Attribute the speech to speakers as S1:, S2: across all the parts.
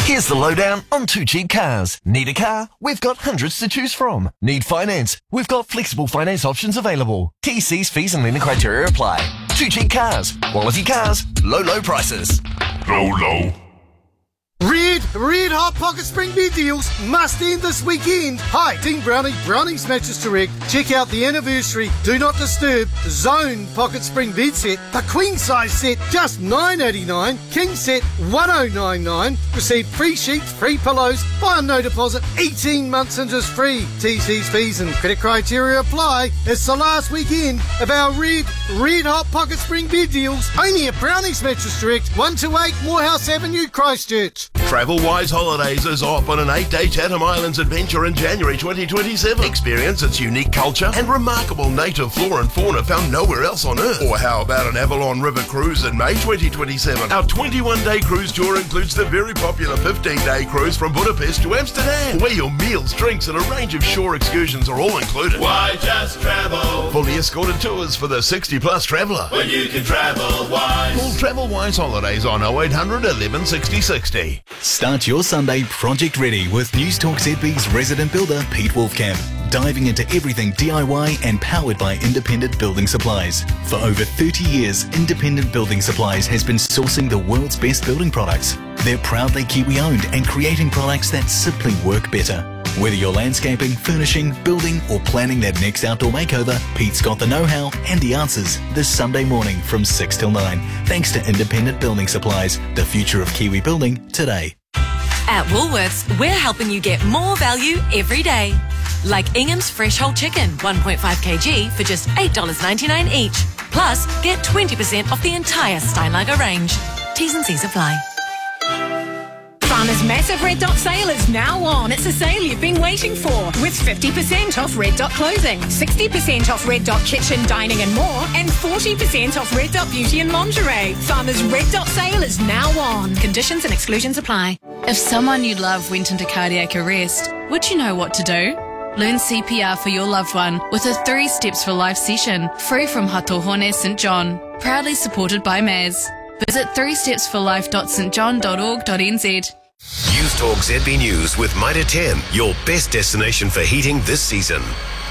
S1: Here's the lowdown on Too Cheap Cars. Need a car? We've got hundreds to choose from. Need finance? We've got flexible finance options available. TC's fees and lending criteria apply. Too Cheap Cars. Quality cars. Low prices.
S2: Low.
S3: Red Hot Pocket Spring bed deals must end this weekend. Hi, Team Brownie's Mattress Direct. Check out the anniversary Do Not Disturb Zone Pocket Spring bed set. The queen size set just $9.89. King set $1,099. Receive free sheets, free pillows, buy on no deposit, 18 months interest free. TC's fees and credit criteria apply. It's the last weekend of our Red Hot Pocket Spring bed deals. Only at Brownie's Mattress Direct, 128 Morehouse Avenue, Christchurch.
S2: Travel-Wise Holidays is off on an 8-day Chatham Islands adventure in January 2027. Experience its unique culture and remarkable native flora and fauna found nowhere else on Earth. Or how about an Avalon River cruise in May 2027? Our 21-day cruise tour includes the very popular 15-day cruise from Budapest to Amsterdam, where your meals, drinks and a range of shore excursions are all included.
S4: Why just travel?
S2: Fully escorted tours for the 60-plus traveller.
S4: When you can travel wise.
S2: Call Travel-Wise Holidays on 0800 11 60 60.
S5: Start your Sunday project ready with News Talk ZB's resident builder Pete Wolfcamp. Diving into everything DIY and powered by Independent Building Supplies. For over 30 years, Independent Building Supplies has been sourcing the world's best building products. They're proudly Kiwi-owned and creating products that simply work better. Whether you're landscaping, furnishing, building or planning that next outdoor makeover, Pete's got the know-how and the answers this Sunday morning from 6 till 9. Thanks to Independent Building Supplies, the future of Kiwi building today.
S6: At Woolworths, we're helping you get more value every day. Like Ingham's Fresh Whole Chicken, 1.5 kg for just $8.99 each. Plus, get 20% off the entire Steinlager range. T's and C's apply.
S7: Farmer's massive Red Dot sale is now on. It's a sale you've been waiting for, with 50% off Red Dot clothing, 60% off Red Dot kitchen, dining and more, and 40% off Red Dot beauty and lingerie. Farmer's Red Dot sale is now on. Conditions and exclusions apply.
S8: If someone you love went into cardiac arrest, would you know what to do? Learn CPR for your loved one with a 3 Steps for Life session, free from Hatohone St John. Proudly supported by Maz. Visit 3stepsforlife.stjohn.org.nz.
S9: News Talk ZB News with Mitre 10, your best destination for heating this season.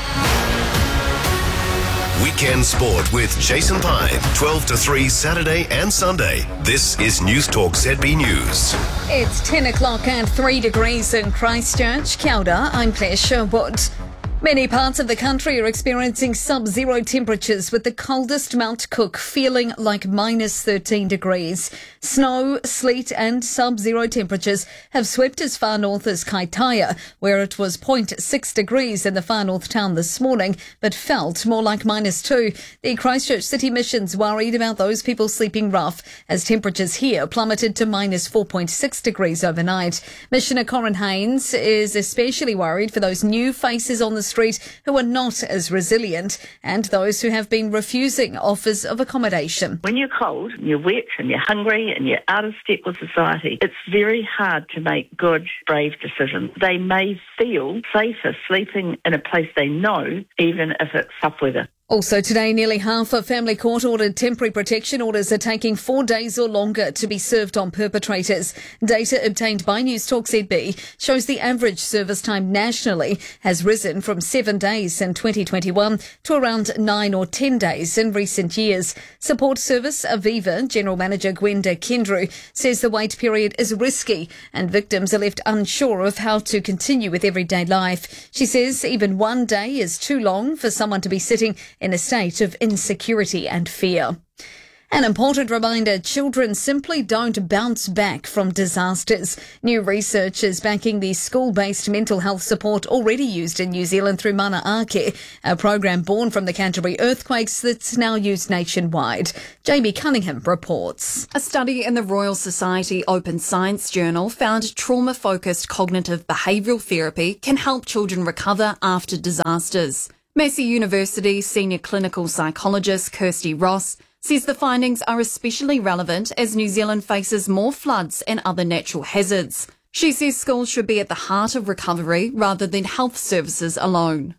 S9: Weekend sport with Jason Pine, 12 to 3 Saturday and Sunday. This is News Talk ZB News.
S10: It's 10 o'clock and 3 degrees in Christchurch. Kia ora, I'm Claire Sherwood. Many parts of the country are experiencing sub-zero temperatures, with the coldest Mount Cook feeling like minus 13 degrees. Snow, sleet and sub-zero temperatures have swept as far north as Kaitaia, where it was 0.6 degrees in the far north town this morning, but felt more like minus 2. The Christchurch City Mission's worried about those people sleeping rough, as temperatures here plummeted to minus 4.6 degrees overnight. Missioner Corin Haynes is especially worried for those new faces on the street who are not as resilient, and those who have been refusing offers of accommodation.
S11: When you're cold, you're wet and you're hungry and you're out of step with society, it's very hard to make good, brave decisions. They may feel safer sleeping in a place they know, even if it's tough weather.
S10: Also today, nearly half of family court-ordered temporary protection orders are taking 4 days or longer to be served on perpetrators. Data obtained by News Talk ZB shows the average service time nationally has risen from 7 days in 2021 to around 9 or 10 days in recent years. Support Service Aviva General Manager Gwenda Kendrew says the wait period is risky and victims are left unsure of how to continue with everyday life. She says even 1 day is too long for someone to be sitting in a state of insecurity and fear. An important reminder, children simply don't bounce back from disasters. New research is backing the school-based mental health support already used in New Zealand through Mana Ake, a program born from the Canterbury earthquakes that's now used nationwide. Jamie Cunningham reports.
S12: A study in the Royal Society Open Science Journal found trauma-focused cognitive behavioural therapy can help children recover after disasters. Massey University senior clinical psychologist Kirsty Ross says the findings are especially relevant as New Zealand faces more floods and other natural hazards. She says schools should be at the heart of recovery rather than health services alone.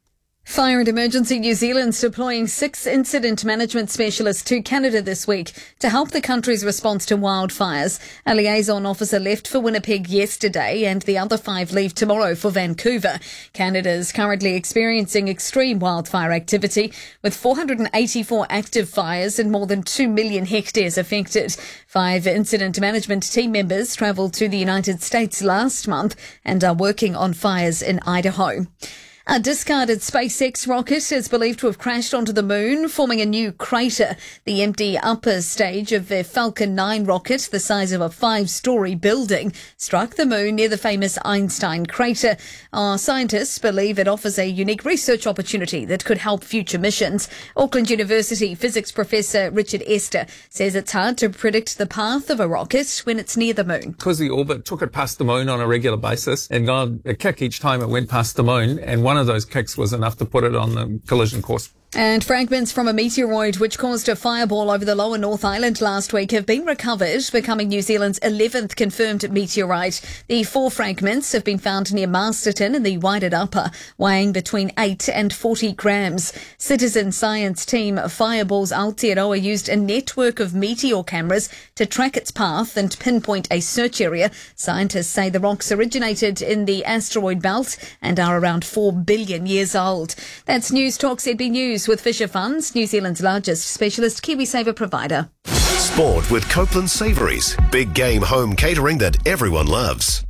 S10: Fire and Emergency New Zealand's deploying 6 incident management specialists to Canada this week to help the country's response to wildfires. A liaison officer left for Winnipeg yesterday and the other 5 leave tomorrow for Vancouver. Canada is currently experiencing extreme wildfire activity with 484 active fires and more than 2 million hectares affected. 5 incident management team members travelled to the United States last month and are working on fires in Idaho. A discarded SpaceX rocket is believed to have crashed onto the moon, forming a new crater. The empty upper stage of the Falcon 9 rocket, the size of a 5-storey building, struck the moon near the famous Einstein crater. Our scientists believe it offers a unique research opportunity that could help future missions. Auckland University physics professor Richard Esther says it's hard to predict the path of a rocket when it's near the moon.
S13: Because the orbit took it past the moon on a regular basis and got a kick each time it went past the moon, and one of those kicks was enough to put it on the collision course.
S10: And fragments from a meteoroid which caused a fireball over the lower North Island last week have been recovered, becoming New Zealand's 11th confirmed meteorite. The 4 fragments have been found near Masterton in the Waited Upper, weighing between 8 and 40 grams. Citizen science team Fireballs Aotearoa used a network of meteor cameras to track its path and pinpoint a search area. Scientists say the rocks originated in the asteroid belt and are around 4 billion years old. That's News Talk ZB News with Fisher Funds, New Zealand's largest specialist KiwiSaver provider.
S9: Sport with Copeland Savouries. Big game home catering that everyone loves.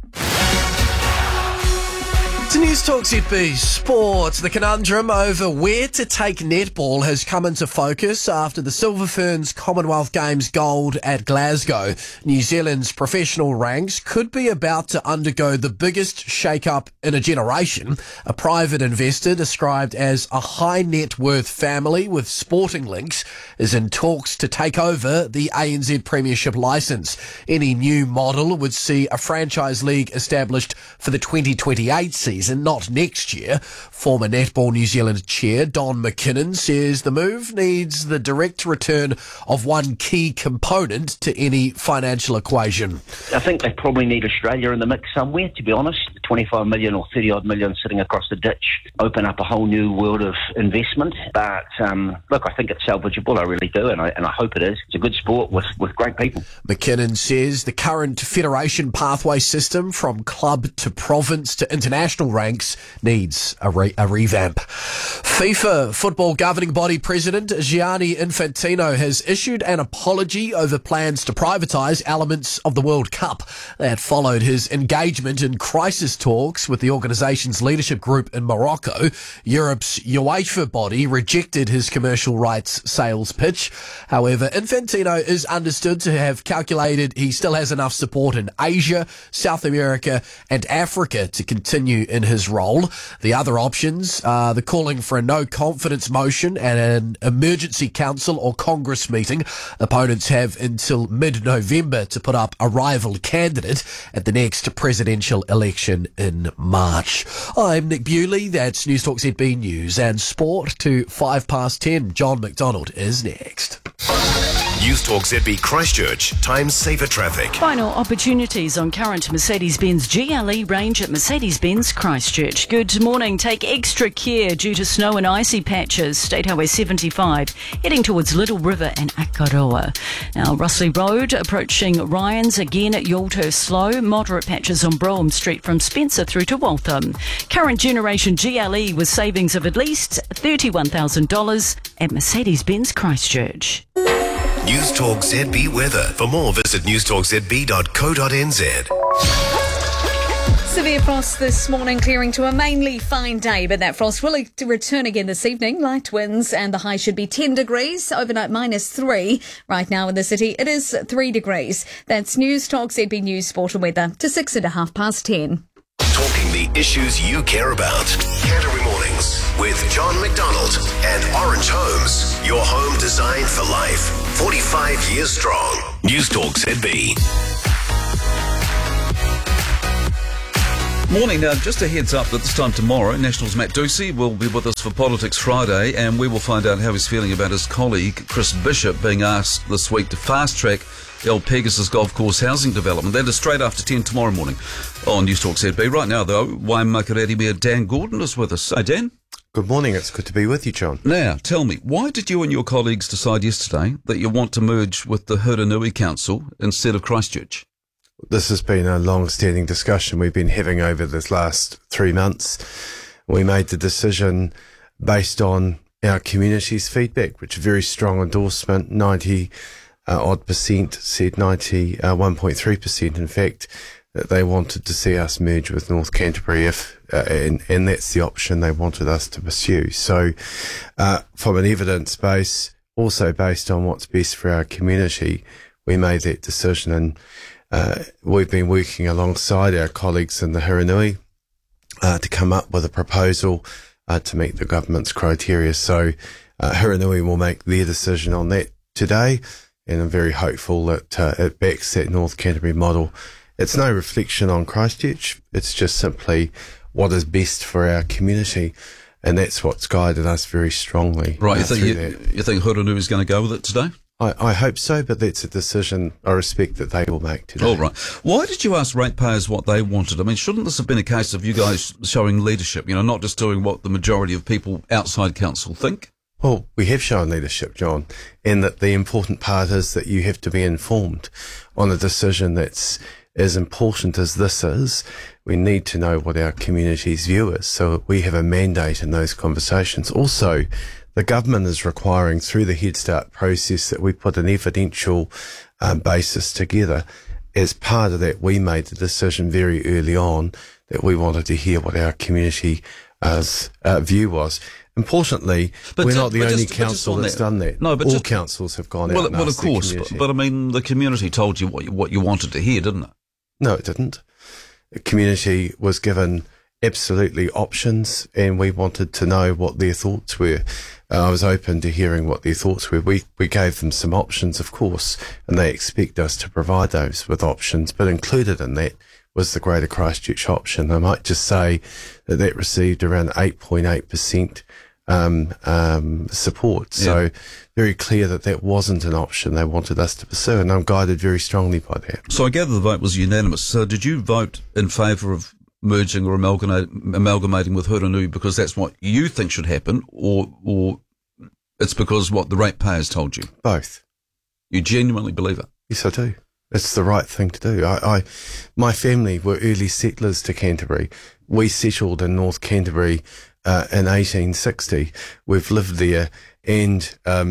S14: To News Talk ZB Sport, the conundrum over where to take netball has come into focus after the Silver Ferns Commonwealth Games gold at Glasgow. New Zealand's professional ranks could be about to undergo the biggest shake-up in a generation. A private investor described as a high net worth family with sporting links is in talks to take over the ANZ Premiership licence. Any new model would see a franchise league established for the 2028 season. Not next year. Former Netball New Zealand chair Don McKinnon says the move needs the direct return of one key component to any financial equation.
S15: I think they probably need Australia in the mix somewhere, to be honest. 25 million or 30 odd million sitting across the ditch open up a whole new world of investment. But look, I think it's salvageable, I really do, and I hope it is. It's a good sport with great people.
S14: McKinnon says the current federation pathway system from club to province to international ranks needs a revamp. FIFA football governing body president Gianni Infantino has issued an apology over plans to privatise elements of the World Cup. That followed his engagement in crisis talks with the organisation's leadership group in Morocco. Europe's UEFA body rejected his commercial rights sales pitch. However, Infantino is understood to have calculated he still has enough support in Asia, South America and Africa to continue in his role. The other options are the calling for a no-confidence motion and an emergency council or Congress meeting. Opponents have until mid-November to put up a rival candidate at the next presidential election in March. I'm Nick Bewley. That's News Talk ZB News and Sport to 10:05. John McDonald is next.
S9: News Talk ZB Christchurch. Time saver traffic.
S16: Final opportunities on current Mercedes-Benz GLE range at Mercedes-Benz Christchurch. Good morning. Take extra care due to snow and icy patches. State Highway 75 heading towards Little River and Akaroa. Now, Russley Road approaching Ryan's again at Yalthurst slow. Moderate patches on Brougham Street from Spencer through to Waltham. Current generation GLE with savings of at least $31,000 at Mercedes-Benz Christchurch.
S9: News Talk ZB weather. For more, visit newstalkzb.co.nz.
S10: Severe frost this morning, clearing to a mainly fine day, but that frost will return again this evening. Light winds and the high should be 10 degrees, overnight -3. Right now in the city, it is 3 degrees. That's News Talk ZB News Sport and Weather to 10:06.
S9: Talking the issues you care about. Canterbury Mornings with John McDonald and Orange Homes. Your home designed for life. 45 years strong. News Talk ZB.
S17: Morning. Now, just a heads up that this time tomorrow, National's Matt Ducey will be with us for Politics Friday, and we will find out how he's feeling about his colleague, Chris Bishop, being asked this week to fast-track El Pegasus Golf Course housing development. That is straight after 10 tomorrow morning on News Talk ZB. Right now, though, Waimakariri Mayor Dan Gordon is with us. Hi, Dan.
S18: Good morning. It's good to be with you, John.
S17: Now, tell me, why did you and your colleagues decide yesterday that you want to merge with the Hiranui Council instead of Christchurch?
S18: This has been a long-standing discussion we've been having over this last 3 months. We made the decision based on our community's feedback, which is a very strong endorsement. 90% said 91.3%, in fact, that they wanted to see us merge with North Canterbury and that's the option they wanted us to pursue. So from an evidence base, also based on what's best for our community, we made that decision, and we've been working alongside our colleagues in the Hiranui to come up with a proposal to meet the government's criteria. So Hiranui will make their decision on that today, and I'm very hopeful that it backs that North Canterbury model. It's no reflection on Christchurch. It's just simply what is best for our community, and that's what's guided us very strongly.
S17: Right, you think Hiranui is going to go with it today?
S18: I hope so, but that's a decision I respect that they will make today.
S17: All right. Why did you ask ratepayers what they wanted? I mean, shouldn't this have been a case of you guys showing leadership, not just doing what the majority of people outside council think?
S18: Well, we have shown leadership, John, and that the important part is that you have to be informed on a decision that's as important as this is. We need to know what our community's view is, so we have a mandate in those conversations. Also, the government is requiring through the Head Start process that we put an evidential basis together. As part of that, we made the decision very early on that we wanted to hear what our community's view was. Importantly, we're not the only council that's done that.
S17: No, but
S18: all councils have gone out and
S17: well, of
S18: asked
S17: course,
S18: the community.
S17: but I mean, the community told you what you wanted to hear, didn't it?
S18: No, it didn't. The community was given absolutely options, and we wanted to know what their thoughts were. I was open to hearing what their thoughts were. We gave them some options, of course, and they expect us to provide those with options, but included in that was the Greater Christchurch option. I might just say that received around 8.8% support. So very clear that wasn't an option they wanted us to pursue, and I'm guided very strongly by that.
S17: So I gather the vote was unanimous. So did you vote in favour of merging or amalgamating with Hiranui because that's what you think should happen, or it's because what the ratepayers told you?
S18: Both.
S17: You genuinely believe it?
S18: Yes, I do. It's the right thing to do. My family were early settlers to Canterbury. We settled in North Canterbury in 1860. We've lived there and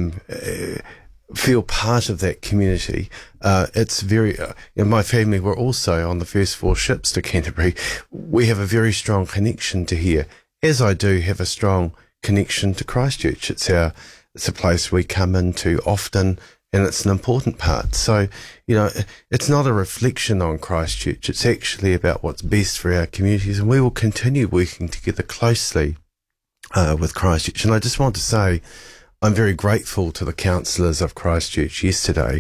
S18: feel part of that community. It's very, my family were also on the first 4 ships to Canterbury. We have a very strong connection to here, as I do have a strong connection to Christchurch. It's a place we come into often, and it's an important part. So, it's not a reflection on Christchurch. It's actually about what's best for our communities, and we will continue working together closely with Christchurch. And I just want to say I'm very grateful to the councillors of Christchurch yesterday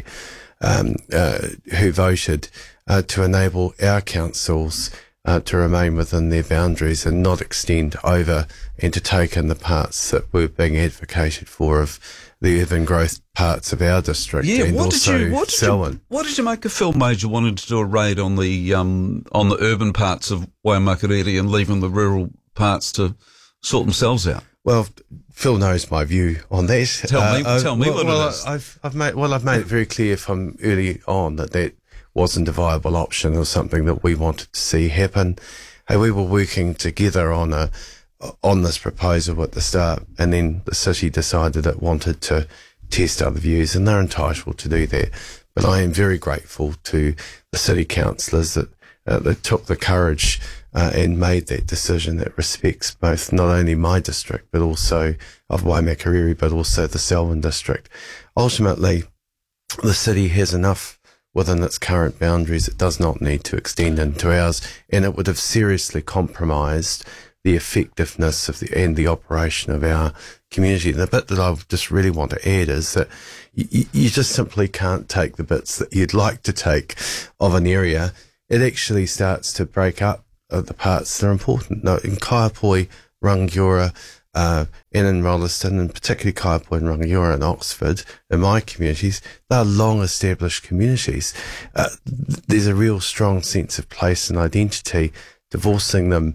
S18: who voted to enable our councils to remain within their boundaries and not extend over and to take in the parts that were being advocated for of the urban growth parts of our district, and also Selwyn.
S17: What did you make of Phil Major wanting to do a raid on the urban parts of Waimakariri and leaving the rural parts to sort themselves out?
S18: Well, Phil knows my view on that.
S17: Tell me what it is.
S18: I've made it very clear from early on that wasn't a viable option or something that we wanted to see happen. Hey, we were working together on this proposal at the start, and then the city decided it wanted to test other views, and they're entitled to do that. But I am very grateful to the city councillors that took the courage and made that decision that respects both not only my district but also of Waimakariri, but also the Selwyn district. Ultimately, the city has enough within its current boundaries. It does not need to extend into ours, and it would have seriously compromised the effectiveness of and the operation of our community. And the bit that I just really want to add is that you just simply can't take the bits that you'd like to take of an area. It actually starts to break up the parts that are important. Now, in Kaiapoi, Rangiora, and in Rolleston, and particularly Kaiapoi and Rangiora and Oxford, in my communities, they're long-established communities. There's a real strong sense of place and identity. Divorcing them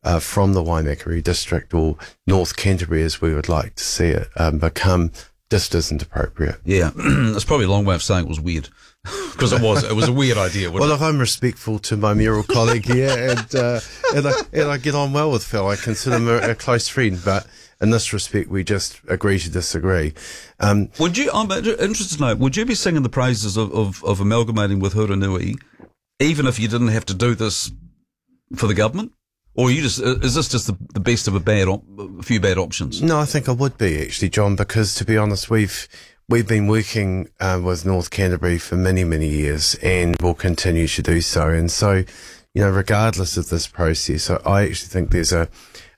S18: from the Waimakariri district, or North Canterbury as we would like to see it, become just isn't appropriate.
S17: Yeah, it's probably a long way of saying it was weird. Because it was a weird idea.
S18: Well, look, I'm respectful to my mayoral colleague here, and I get on well with Phil. I consider him a close friend, but in this respect, we just agree to disagree.
S17: Would you? I'm interested to know. Would you be singing the praises of amalgamating with Huranui, even if you didn't have to do this for the government? Or is this just the best of a few bad options?
S18: No, I think I would be actually, John, because to be honest, we've been working with North Canterbury for many, many years, and will continue to do so. And so, regardless of this process, I actually think there's a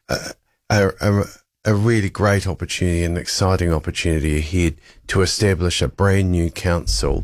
S18: really great opportunity, an exciting opportunity ahead to establish a brand new council.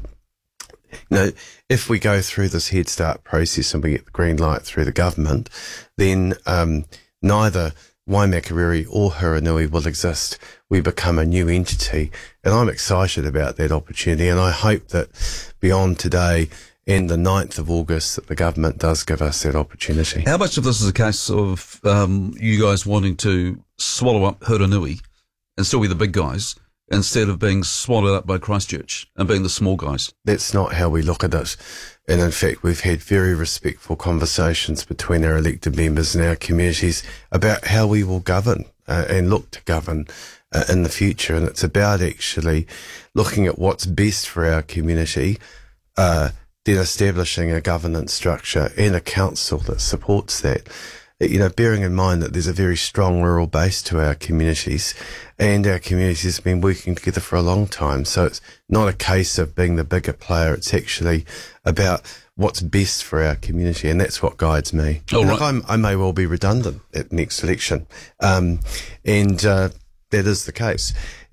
S18: If we go through this Head Start process and we get the green light through the government, then neither Waimakariri or Huranui will exist. We become a new entity, and I'm excited about that opportunity, and I hope that beyond today and the 9th of August that the government does give us that opportunity.
S17: How much of this is a case of you guys wanting to swallow up Huranui and still be the big guys, instead of being swallowed up by Christchurch and being the small guys?
S18: That's not how we look at it. And in fact, we've had very respectful conversations between our elected members and our communities about how we will govern and look to govern in the future. And it's about actually looking at what's best for our community, then establishing a governance structure and a council that supports that. Bearing in mind that there's a very strong rural base to our communities, and our communities have been working together for a long time. So it's not a case of being the bigger player. It's actually about what's best for our community, and that's what guides me. I may well be redundant at the next election, and that is the case.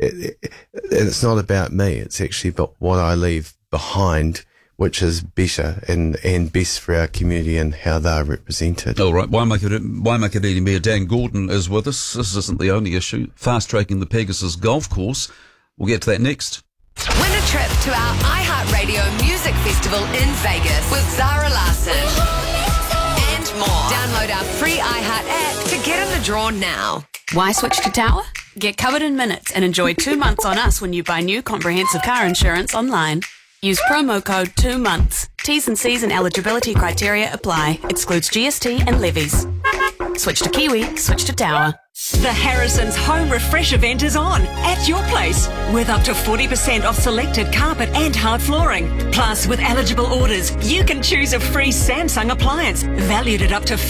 S18: It's not about me. It's actually about what I leave behind, which is better and best for our community and how they're represented.
S17: All right. Waimakariri Mayor Dan Gordon is with us. This isn't the only issue. Fast-tracking the Pegasus Golf Course. We'll get to that next.
S19: Win a trip to our iHeartRadio Music Festival in Vegas with Zara Larsson. And more. Download our free iHeart app to get in the draw now.
S20: Why switch to Tower? Get covered in minutes and enjoy 2 months on us when you buy new comprehensive car insurance online. Use promo code 2 months. T's and C's and eligibility criteria apply. Excludes GST and levies. Switch to Kiwi, switch to Tower.
S21: The Harrison's Home Refresh event is on at your place with up to 40% off selected carpet and hard flooring. Plus, with eligible orders, you can choose a free Samsung appliance valued at up to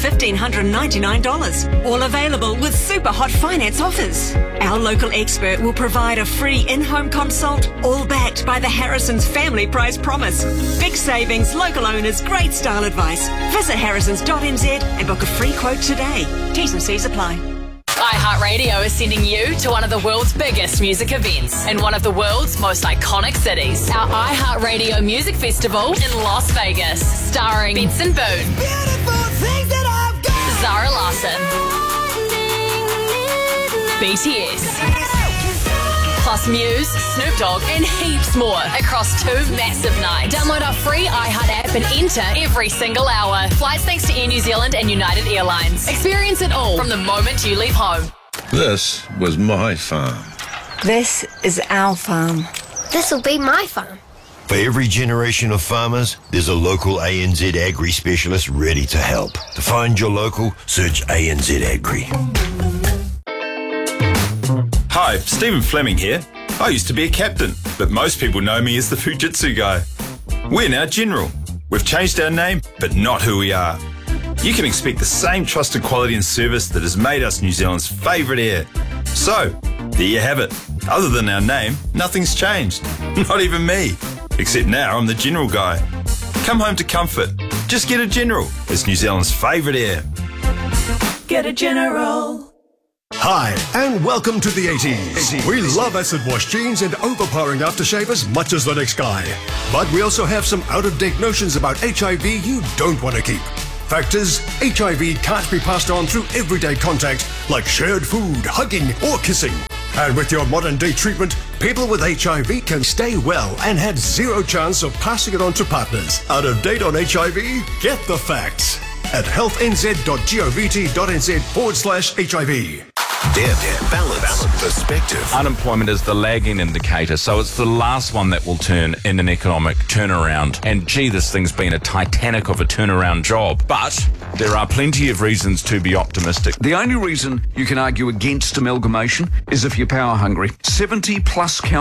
S21: $1,599. All available with super hot finance offers. Our local expert will provide a free in-home consult, all backed by the Harrison's Family Price Promise. Big savings, local owners, great style advice. Visit harrisons.nz and book a free quote today. T's and C's apply.
S6: iHeartRadio is sending you to one of the world's biggest music events in one of the world's most iconic cities. Our iHeartRadio Music Festival in Las Vegas, starring Benson Boone, Zara Larsson, BTS, plus Muse, Snoop Dogg, and heaps more across 2 massive nights. Download our free iHeart app and enter every single hour. Flights thanks to Air New Zealand and United Airlines. Experience it all from the moment you leave home.
S2: This was my farm.
S22: This is our farm.
S23: This'll be my farm.
S24: For every generation of farmers, there's a local ANZ Agri specialist ready to help. To find your local, search ANZ Agri.
S25: Hi, Stephen Fleming here. I used to be a captain, but most people know me as the Fujitsu guy. We're now General. We've changed our name, but not who we are. You can expect the same trusted quality and service that has made us New Zealand's favourite air. So, there you have it. Other than our name, nothing's changed. Not even me. Except now I'm the General guy. Come home to comfort. Just get a General. It's New Zealand's favourite air.
S21: Get a General.
S26: Hi, and welcome to the 80s. We love acid wash jeans and overpowering aftershave as much as the next guy. But we also have some out-of-date notions about HIV you don't want to keep. Fact is, HIV can't be passed on through everyday contact like shared food, hugging, or kissing. And with your modern-day treatment, people with HIV can stay well and have zero chance of passing it on to partners. Out of date on HIV? Get the facts. at healthnz.govt.nz/HIV.
S9: Balance. Perspective.
S1: Unemployment is the lagging indicator, so it's the last one that will turn in an economic turnaround. And gee, this thing's been a Titanic of a turnaround job. But there are plenty of reasons to be optimistic.
S3: The only reason you can argue against amalgamation is if you're power hungry. 70 plus